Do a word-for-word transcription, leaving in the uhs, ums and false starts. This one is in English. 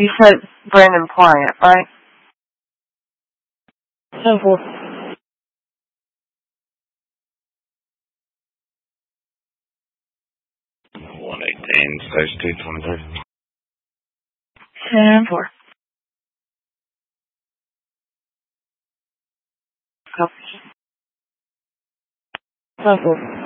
You said Brandon Pliant, right? ten four. one eighteen, stage two twenty-three. ten four. Copy. ten four.